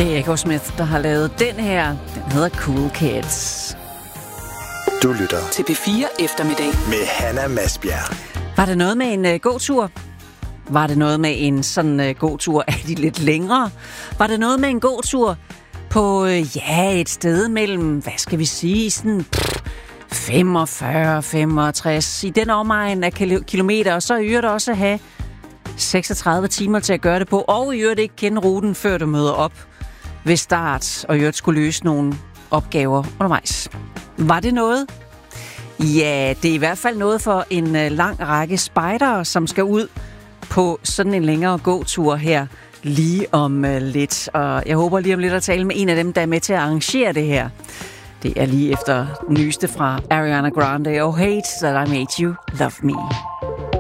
Det er Echo Smith, der har lavet den her. Den hedder Cool Kids. Du lytter til P4 Eftermiddag med Hanna Masbjerg. Var det noget med en gåtur? Var det noget med en sådan gåtur af de lidt længere? Var det noget med en gåtur på, et sted mellem, hvad skal vi sige, sådan 45, 65, i den omegn af kilometer, og så i øvrigt også have 36 timer til at gøre det på, og i øvrigt ikke kende ruten, før du møder op ved start, og i øvrigt skulle løse nogle opgaver undervejs. Var det noget? Ja, det er i hvert fald noget for en lang række spejdere, som skal ud på sådan en længere gåtur her lige om lidt. Og jeg håber lige om lidt at tale med en af dem, der er med til at arrangere det her. Det er lige efter den nyeste fra Ariana Grande og Hate That I Made You Love Me.